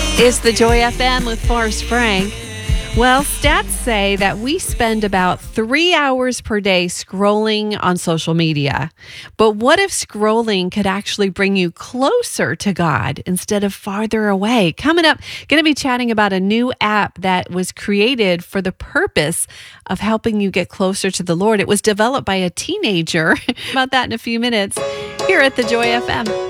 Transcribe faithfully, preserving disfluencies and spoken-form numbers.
It's the Joy F M with Forrest Frank. Well, stats say that we spend about three hours per day scrolling on social media. But what if scrolling could actually bring you closer to God instead of farther away? Coming up, going to be chatting about a new app that was created for the purpose of helping you get closer to the Lord. It was developed by a teenager. About that in a few minutes here at the Joy F M.